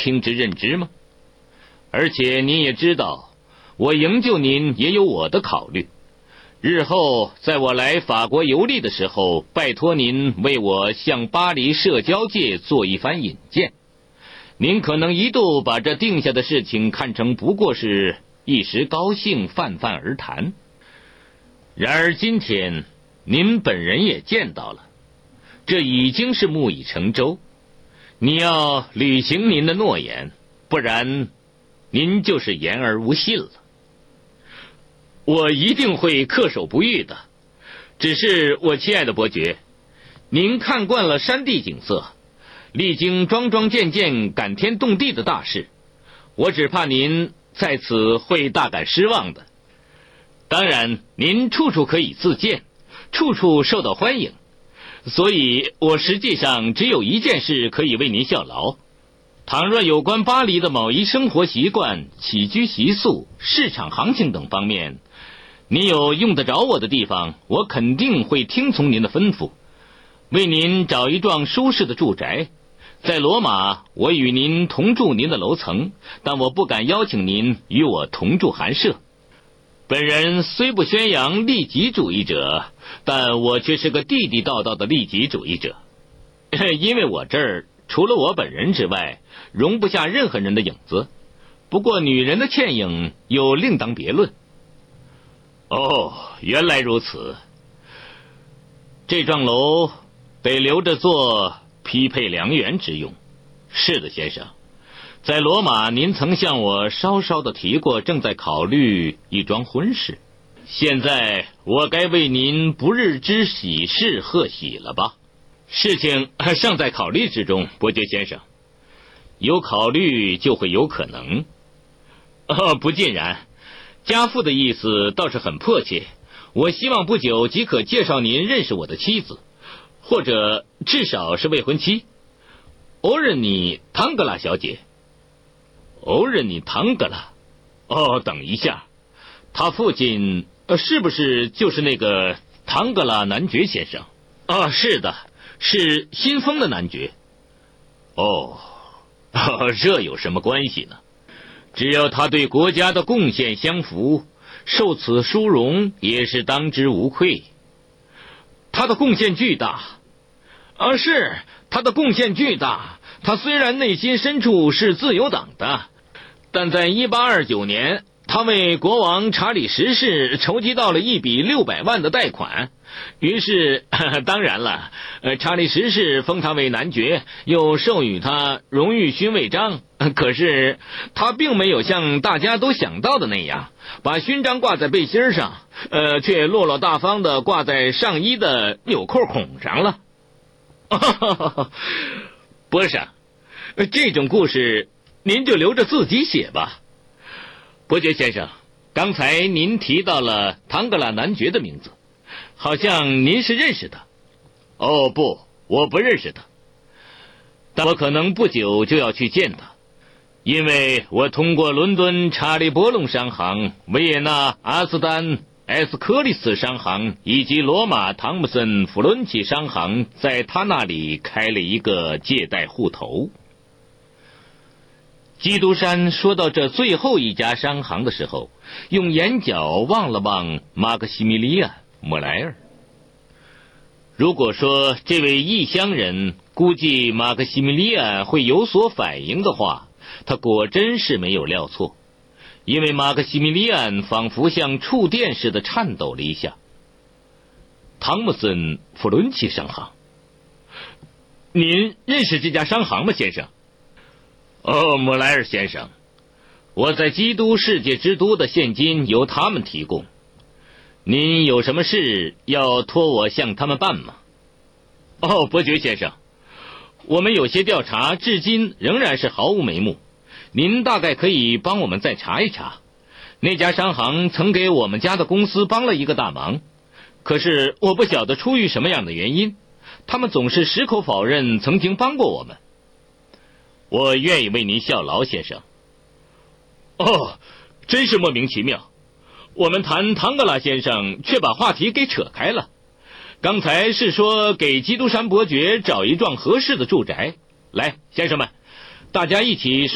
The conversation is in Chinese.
听之任之吗？而且您也知道，我营救您也有我的考虑。日后在我来法国游历的时候，拜托您为我向巴黎社交界做一番引荐。您可能一度把这定下的事情看成不过是一时高兴泛泛而谈，然而今天您本人也见到了，这已经是木已成舟。你要履行您的诺言，不然您就是言而无信了。我一定会恪守不渝的，只是我亲爱的伯爵，您看惯了山地景色，历经桩桩件件感天动地的大事，我只怕您在此会大感失望的。当然您处处可以自荐，处处受到欢迎，所以我实际上只有一件事可以为您效劳。倘若有关巴黎的某一生活习惯、起居习俗、市场行情等方面，你有用得着我的地方，我肯定会听从您的吩咐，为您找一幢舒适的住宅。在罗马，我与您同住您的楼层，但我不敢邀请您与我同住寒舍。本人虽不宣扬利己主义者，但我却是个地地道道的利己主义者，因为我这儿除了我本人之外，容不下任何人的影子。不过女人的倩影又另当别论。哦，原来如此。这幢楼得留着做匹配良缘之用。是的，先生，在罗马您曾向我稍稍的提过，正在考虑一桩婚事。现在我该为您不日之喜事贺喜了吧？事情尚在考虑之中，伯爵先生。有考虑就会有可能。不尽然，家父的意思倒是很迫切，我希望不久即可介绍您认识我的妻子，或者至少是未婚妻，欧仁妮·唐格拉小姐。欧仁妮·唐格拉？等一下，他父亲是不是就是那个唐格拉男爵先生？是的，是新封的男爵。这有什么关系呢？只要他对国家的贡献相符，受此殊荣也是当之无愧。他的贡献巨大。是，他的贡献巨大。他虽然内心深处是自由党的，但在1829年，他为国王查理十世筹集到了一笔600万的贷款。于是当然了，查理十世封他为男爵，又授予他荣誉勋位章。可是他并没有像大家都想到的那样，把勋章挂在背心上，却落落大方地挂在上衣的纽扣孔上了。波莎，这种故事您就留着自己写吧。伯爵先生，刚才您提到了唐格拉男爵的名字，好像您是认识的。不，我不认识他，但我可能不久就要去见他，因为我通过伦敦查理波隆商行、维也纳阿斯丹埃斯科利斯商行以及罗马汤姆森弗伦奇商行在他那里开了一个借贷户头。基督山说到这最后一家商行的时候，用眼角望了望马克西米利安·莫莱尔。如果说这位异乡人估计马克西米利安会有所反应的话，他果真是没有料错，因为马克西米利安仿佛像触电似的颤抖了一下。汤姆森弗伦奇商行？您认识这家商行吗，先生？莫莱尔先生，我在基督世界之都的现金由他们提供。您有什么事要托我向他们办吗？伯爵先生，我们有些调查至今仍然是毫无眉目，您大概可以帮我们再查一查。那家商行曾给我们家的公司帮了一个大忙，可是我不晓得出于什么样的原因，他们总是矢口否认曾经帮过我们。我愿意为您效劳，先生。真是莫名其妙。我们谈唐格拉先生，却把话题给扯开了。刚才是说给基督山伯爵找一幢合适的住宅。来，先生们，大家一起说